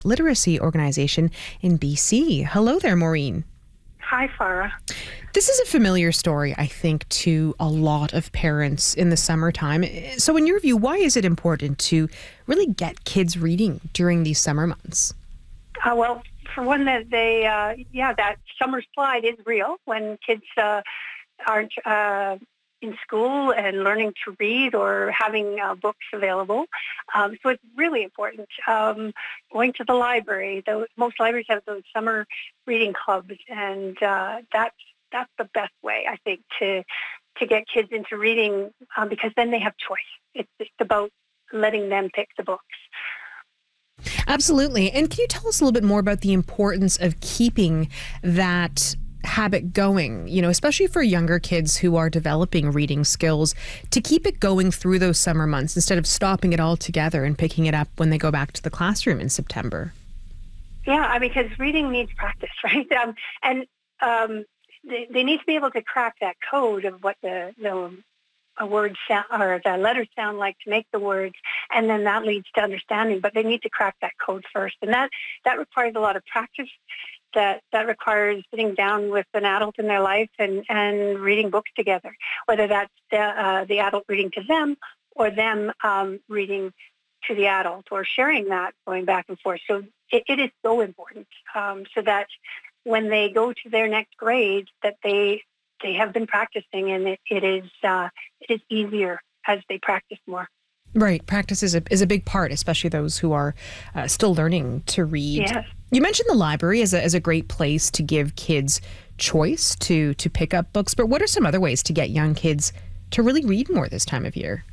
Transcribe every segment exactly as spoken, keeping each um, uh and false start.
literacy organization in B C. Hello there, Maureen. Hi, Farah. This is a familiar story, I think, to a lot of parents in the summertime. So in your view, why is it important to really get kids reading during these summer months? Uh, well, for one, that they, uh, yeah, that summer slide is real when kids uh, aren't uh, in school and learning to read or having uh, books available. Um, so it's really important. Um, going to the library, those, most libraries have those summer reading clubs, and uh, that's that's the best way, I think, to to get kids into reading um, because then they have choice. It's just about letting them pick the books. Absolutely. And can you tell us a little bit more about the importance of keeping that habit going, you know, especially for younger kids who are developing reading skills, to keep it going through those summer months instead of stopping it all together and picking it up when they go back to the classroom in September? Yeah, because reading needs practice, right? Um, and um, they, they need to be able to crack that code of what the, the a word sound or the letters sound like to make the words, and then that leads to understanding. But they need to crack that code first, and that that requires a lot of practice. That that requires sitting down with an adult in their life and, and reading books together, whether that's the, uh, the adult reading to them or them um, reading to the adult, or sharing that, going back and forth. So it, it is so important um, so that when they go to their next grade, that they they have been practicing, and it, it is uh, it is easier as they practice more. Right. Practice is a, is a big part, especially those who are uh, still learning to read. Yes. You mentioned the library as a, as a great place to give kids choice to, to pick up books, but what are some other ways to get young kids to really read more this time of year?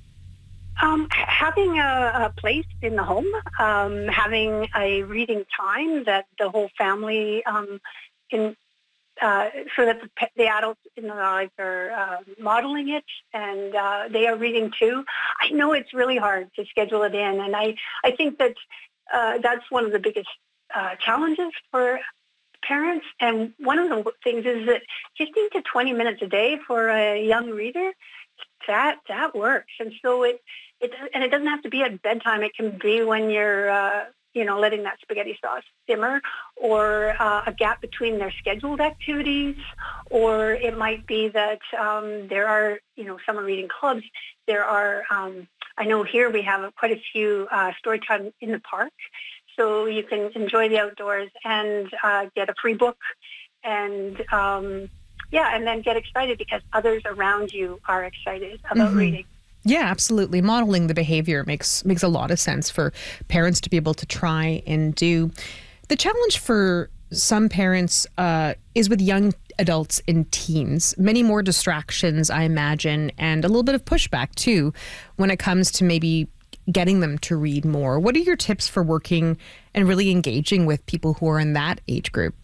Um, having a, a place in the home, um, having a reading time that the whole family um, can Uh, so that the, the adults in the lives are uh, modeling it, and uh, they are reading too. I know it's really hard to schedule it in, and I, I think that uh, that's one of the biggest uh, challenges for parents. And one of the things is that fifteen to twenty minutes a day for a young reader, that that works. And so it, it and it doesn't have to be at bedtime. It can be when you're uh, you know, letting that spaghetti sauce simmer, or uh, a gap between their scheduled activities, or it might be that um, there are, you know, summer reading clubs. There are, um, I know here we have quite a few uh, story time in the park, so you can enjoy the outdoors and uh, get a free book, and um, yeah, and then get excited because others around you are excited about Mm-hmm. reading. Yeah, absolutely. Modeling the behavior makes makes a lot of sense for parents to be able to try and do. The challenge for some parents uh, is with young adults and teens. Many more distractions, I imagine, and a little bit of pushback too when it comes to maybe getting them to read more. What are your tips for working and really engaging with people who are in that age group?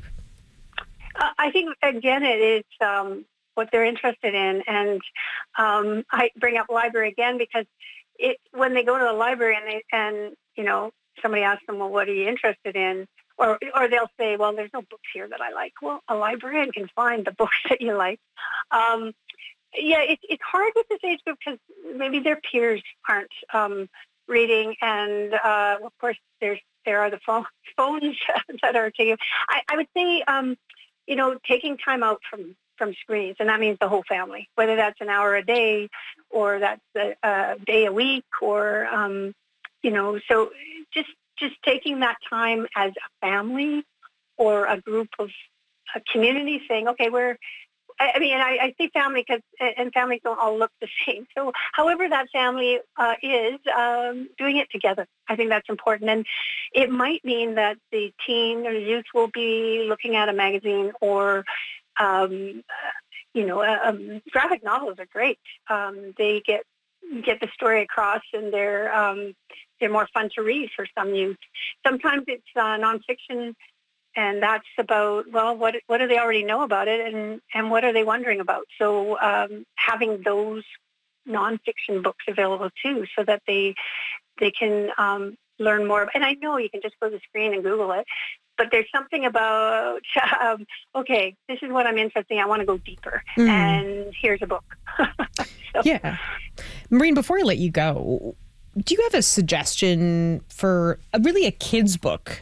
Uh, I think, again, it is um, what they're interested in. And um, I bring up library again because it, when they go to the library and, they, and, you know, somebody asks them, well, what are you interested in? Or, or they'll say, well, there's no books here that I like. Well, a librarian can find the books that you like. Um, yeah, it, it's hard with this age group because maybe their peers aren't um, reading. And, uh, of course, there's there are the phone, phones that are taking. I, I would say, um, you know, taking time out from, from screens, and that means the whole family, whether that's an hour a day or that's a, a day a week or, um, you know, so just just taking that time as a family or a group of a community saying, okay, we're, I, I mean, I, I say family because, and families don't all look the same. So however that family uh, is, um, doing it together, I think that's important. And it might mean that the teen or youth will be looking at a magazine or, um, you know, um, graphic novels are great. Um, they get get the story across, and they're um, they're more fun to read for some youth. Sometimes it's uh, nonfiction, and that's about, well, what what do they already know about it, and, and what are they wondering about? So um, having those nonfiction books available too, so that they they can um, learn more. And I know you can just go to the screen and Google it, but there's something about, um, okay, this is what I'm interested in. I want to go deeper, mm. and here's a book. So. Yeah. Maureen, before I let you go, do you have a suggestion for a, really a kid's book